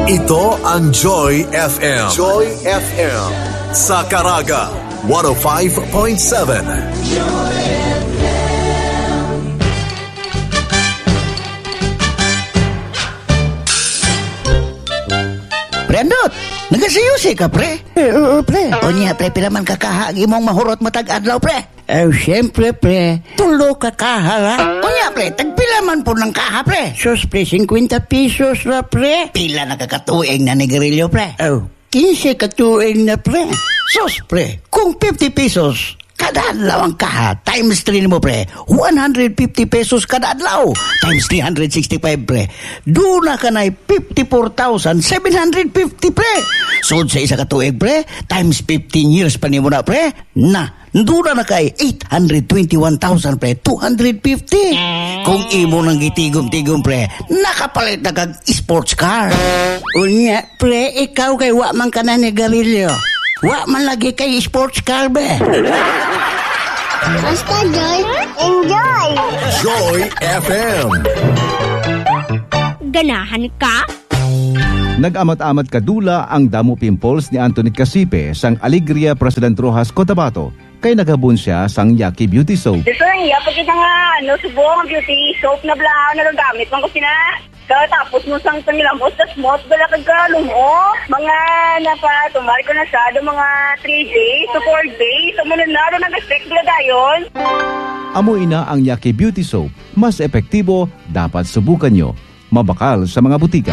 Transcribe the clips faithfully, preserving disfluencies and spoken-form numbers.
Ito ang Joy F M. Joy F M. Sa Caraga, one oh five point seven. Brandot, nagasiyusi ka, pre? Eh, oo, pre. O niya, pre, pilaman kakahagi mong mahurot matag-adlaw, pre. Eh, siyempre, pre. Tulo ka kahala. O niya, pre, tagpilaman po ng kaha, pre. Sus, pre, fifty pesos na, pre. Pila na kakatuig na nigarilyo, pre. Oh, fifteen katuig na, pre. Sus, pre, kung fifty pesos kada adlaw ang kaha, times three mo, pre, one hundred fifty pesos kada adlaw, times three hundred sixty-five, pre, doon na ka na fifty-four thousand seven hundred fifty, pre. Sud sa isa katuig, pre, times fifteen years pa ni mo na, pre, na, doon na kay eight hundred twenty-one thousand, pre, two hundred fifty. Kung imo nang gitigom-tigom, pre, nakapalit na kag sports car. Unya, pre, ikaw kay wa man ka na ni Garillo. Wa man lagi kay sports car, be. Basta Joy, enjoy! Joy F M. Ganahan ka? Nag-amat-amat kadula ang damo pimples ni Anthony Casipe sang Alegria President Rojas Cotabato kay nagabun siya sang Yaki Beauty Soap. Dito ang iya, pagkita nga, ano, subong ang beauty soap na blanco na gamit mang kusina. Tapos mo sang tangilamos, tas mo, bala kagkalong, oh. Mga napa, tumari ko na siya, do mga three days to four days. Sumunod na, do nag-expect bala dayon. Amoy na ang Yaki Beauty Soap. Mas epektibo, dapat subukan nyo. Mabakal sa mga butika.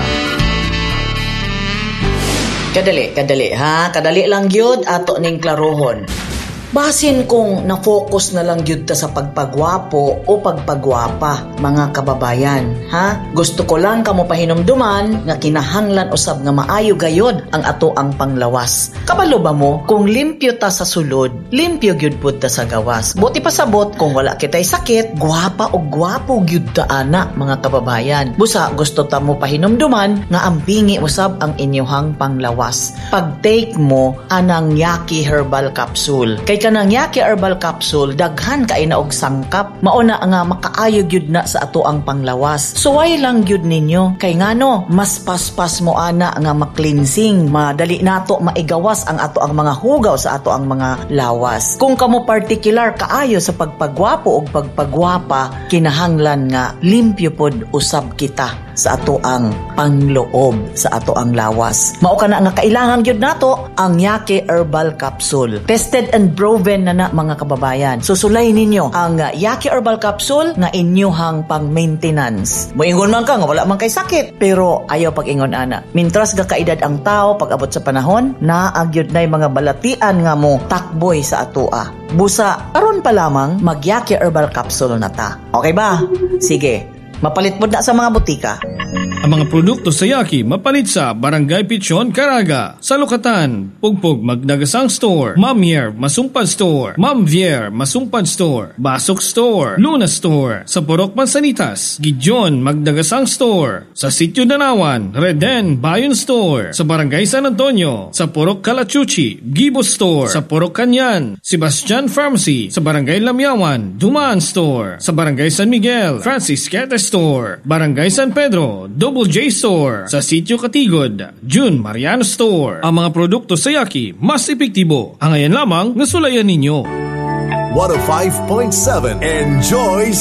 Kadali, kadali ha. Kadali lang gyud ato ning klarohon. Basin kung na-focus na lang gyud ta sa pagpagwapo o pagpagwapa, mga kababayan, ha? Gusto ko lang kamo pahinumduman nga kinahanglan usab nga maayo gayod ang ato ang panglawas. Kabalo ba mo kung limpyo ta sa sulod, limpyo gyud pud ta sa gawas. Buti pasabot kung wala kitay sakit, gwapa o gwapo gyud ta ana, mga kababayan. Busa gusto ta mo pahinumduman nga ampingi usab ang inyohang panglawas. Pag-take mo anang Yaki Herbal Capsule. Kay kanang Yaki Herbal Capsule, daghan kay na og sangkap, mauna nga makaayo gyud na sa ato ang panglawas. Suway lang gyud ninyo kay ngano mas paspas mo ana nga ma-cleansing, madali nato maigawas ang ato ang mga hugaw sa ato ang mga lawas. Kung kamo particular kaayo sa pagpagwapo og pagpagwapa, kinahanglan nga limpyo pod usab kita sa ato ang pangloob sa ato ang lawas. Mao kana nga kailangan gyud nato ang Yaki Herbal Capsule. Tested and proven na na, mga kababayan. Susulay ninyo ang uh, Yaki Herbal Capsule nga inyuhang pang-maintenance. Moingon man ka nga wala man kay sakit, pero ayaw pag-ingon ana. Mintras ga kaedad ang tao pag abot sa panahon, naagyod nay mga balatian nga mo takboy sa atoa. Busa, aron pa lamang mag Yaki Herbal Capsule na ta. Okay ba? Sige. Mapalit mo na sa mga butika. Ang mga produkto sa Yaki mapalit sa Barangay Pichon, Caraga, Salukatan, Pugpug, Magdagasang Store, Mamier, Masumpad Store, Mamvier, Masumpad Store, Basok Store, Luna Store, sa Purok Mansanitas, Gijon, Magdagasang Store, sa Sitio Danawan, Reden, Bayon Store, sa Barangay San Antonio, sa Purok Calachuchi, Gibo Store, sa Purok Kanyan, Sebastian Pharmacy, sa Barangay Lamyawan, Dumaan Store, sa Barangay San Miguel, Francis Quete Store, Barangay San Pedro, Double J Store, sa Sitio Katigod, June Mariano Store. Ang mga produkto sa Yaki mas epektibo. Ang ayan lamang nasulayan ninyo. one oh five point seven Enjoy